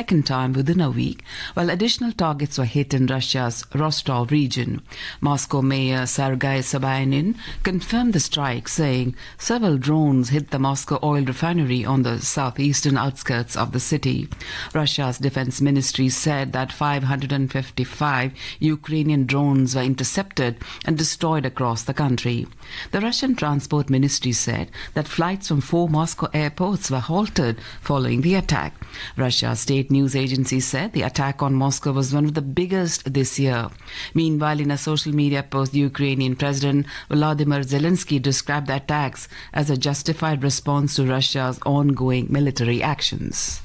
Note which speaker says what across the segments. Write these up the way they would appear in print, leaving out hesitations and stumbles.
Speaker 1: second time within a week, while additional targets were hit in Russia's Rostov region. Moscow Mayor Sergei Sobyanin confirmed the strike, saying several drones hit the Moscow oil refinery on the southeastern outskirts of the city. Russia's defense ministry said that 555 Ukrainian drones were intercepted and destroyed across the country. The Russian Transport Ministry said that flights from 4 Moscow airports were halted following the attack. Russia's state news agency said the attack on Moscow was one of the biggest this year. Meanwhile, in a social media post, the Ukrainian President Volodymyr Zelensky described the attacks as a justified response to Russia's ongoing military actions.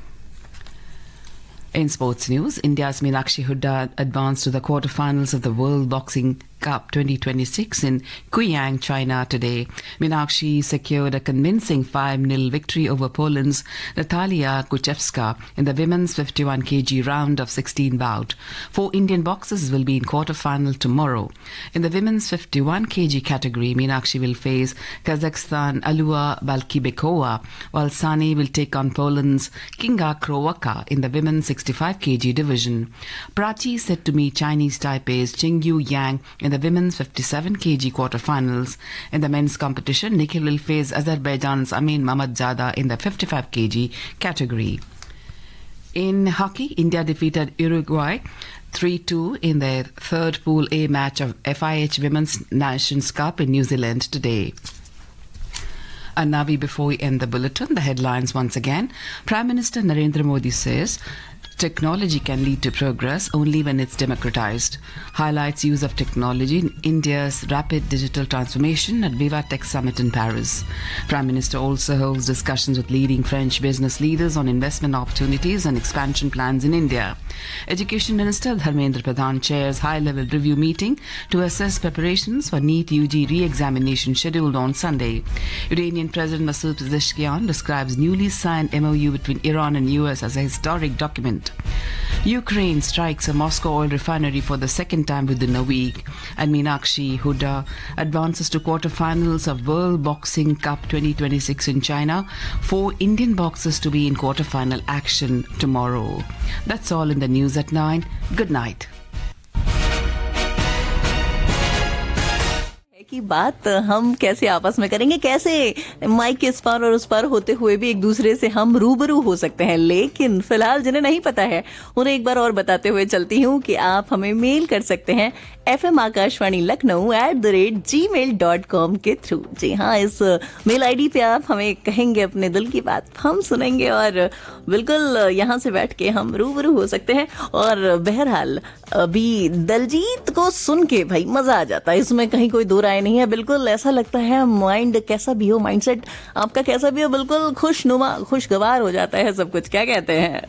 Speaker 1: In sports news, India's Meenakshi Hooda advanced to the quarterfinals of the World Boxing Cup 2026 in Guiyang, China today. Meenakshi secured a convincing 5-0 victory over Poland's Natalia Kuchevska in the women's 51 kg round of 16 bout. 4 Indian boxers will be in quarterfinal tomorrow. In the women's 51 kg category, Meenakshi will face Kazakhstan Alua Balkibekova, while Sani will take on Poland's Kinga Krowaka in the women's 65 kg division. Prachi is set to meet Chinese Taipei's Qingyu Yang in the women's 57 kg quarterfinals. In the men's competition, Nikhil will face Azerbaijan's Amin Mamadzada in the 55 kg category. In hockey, India defeated Uruguay 3-2 in their third Pool A match of FIH Women's Nations Cup in New Zealand today. And now, before we end the bulletin, the headlines once again. Prime Minister Narendra Modi says technology can lead to progress only when it's democratized. Highlights use of technology in India's rapid digital transformation at Viva Tech Summit in Paris. Prime Minister also holds discussions with leading French business leaders on investment opportunities and expansion plans in India. Education Minister Dharmendra Pradhan chairs high-level review meeting to assess preparations for NEET UG re-examination scheduled on Sunday. Iranian President Masoud Pezeshkian describes newly signed MOU between Iran and US as a historic document. Ukraine strikes a Moscow oil refinery for the second time within a week, and Meenakshi Hooda advances to quarterfinals of World Boxing Cup 2026 in China. 4 Indian boxers to be in quarterfinal action tomorrow. That's all in the news at 9. Good night.
Speaker 2: की बात हम कैसे आपस में करेंगे, कैसे mic के इस पार और उस पार होते हुए भी एक दूसरे से हम रूबरू हो सकते हैं। लेकिन फिलहाल जिन्हें नहीं पता है उन्हें एक बार और बताते हुए चलती हूँ कि आप हमें मेल कर सकते हैं fmakashvani.lucknow@gmail.com के थ्रू। जी हाँ, इस मेल आईडी पे आप हमें कहेंगे अपने दिल की बात, हम सुनेंगे और बिल्कुल यहाँ से बैठ के हम रूबरू हो सकते हैं। और बहरहाल अभी दलजीत को सुन के भाई मजा आ जाता है, इसमें कहीं कोई दो राय नहीं है। बिल्कुल ऐसा लगता है माइंड कैसा भी हो, माइंडसेट आपका कैसा भी हो, बिल्कुल खुशनुमा खुशगवार हो जाता है सब कुछ। क्या कहते हैं?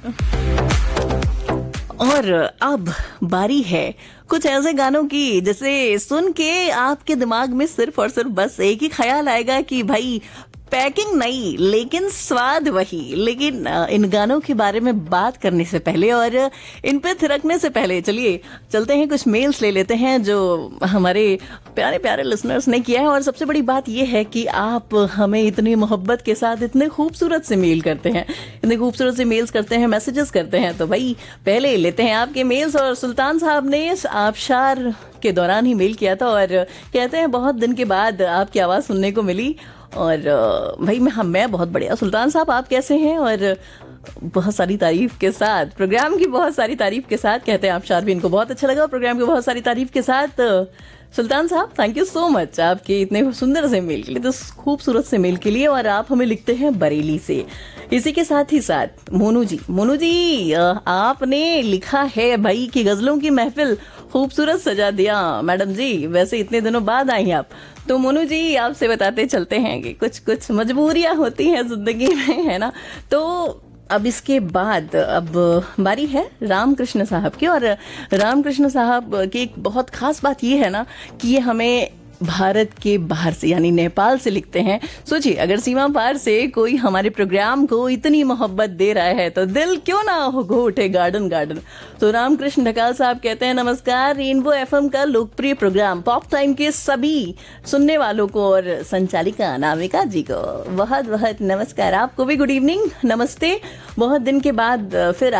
Speaker 2: और अब बारी है कुछ ऐसे गानों की जिसे सुन के आपके दिमाग में सिर्फ और सिर्फ बस एक ही ख्याल आएगा कि भाई पैकिंग नहीं लेकिन स्वाद वही। लेकिन इन गानों के बारे में बात करने से पहले और इन पे थिरकने से पहले चलिए चलते हैं, कुछ मेल्स ले लेते हैं जो हमारे प्यारे प्यारे लिसनर्स ने किया है। और सबसे बड़ी बात यह है कि आप हमें इतनी मोहब्बत के साथ इतने खूबसूरत से मेल करते हैं, इतने खूबसूरत से मेल्स करते हैं, मैसेजेस करते हैं। तो भाई पहले लेते हैं आपके मेल्स। और सुल्तान साहब ने आबशार के दौरान ही मेल किया था और कहते हैं बहुत दिन के बाद आपकी आवाज़ सुनने को मिली। और भाई मैं बहुत बढ़िया। सुल्तान साहब आप कैसे हैं? और बहुत सारी तारीफ के साथ, प्रोग्राम की बहुत सारी तारीफ के साथ कहते हैं आप शारवीन को बहुत अच्छा लगा प्रोग्राम की बहुत सारी तारीफ के साथ। सुल्तान साहब थैंक यू सो मच आपके इतने सुंदर से मेल के लिए, तो खूबसूरत से मेल के लिए। और आप हमें लिखते हैं बरेली से। इसी के साथ ही साथ मोनू जी आपने लिखा है भाई कि गजलों की महफिल खूबसूरत सजा दिया मैडम जी। वैसे इतने दिनों बाद आई आप, तो मोनू जी आपसे बताते चलते हैं कि कुछ कुछ मजबूरियां होती हैं जिंदगी में, है ना। तो अब इसके बाद अब बारी है रामकृष्ण साहब की। और रामकृष्ण साहब की एक बहुत खास बात ये है ना कि ये हमें भारत के बाहर से यानी नेपाल से लिखते हैं। सोचिए अगर सीमा पार से कोई हमारे प्रोग्राम को इतनी मोहब्बत दे रहा है तो दिल क्यों ना हो उठे गार्डन गार्डन। तो रामकृष्ण ढकाल साहब कहते हैं नमस्कार, रेनबो एफएम का लोकप्रिय प्रोग्राम पॉप टाइम के सभी सुनने वालों को और संचालिका अनामिका जी को बहुत बहुत नमस्कार। आपको भी गुड इवनिंग, नमस्ते। बहुत दिन के बाद फिर